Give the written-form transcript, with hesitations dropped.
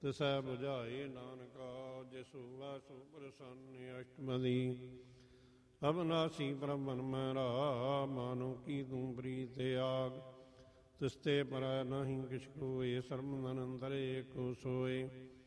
ਤਿਸੈ ਬੁਝਾਏ ਨਾਨਕਾ, ਜਿਸ ਹੋਵੈ ਸੋ ਪ੍ਰਸੰਨ ਅਸ਼ਟਪਦੀ। ਅਬਨਾਸੀ ਬ੍ਰਹਮਨ ਮਹਿਰਾ, ਮਾਨੋ ਕੀ ਤੂੰ ਪ੍ਰੀਤ ਆਗ। ਤਿਸਤੇ ਪਰੈ ਨਾਹੀ ਕਿਛ ਕੋਇ, ਸਰਬ ਮਨ ਅੰਤਰ ਏਕੋ ਸੋਇ।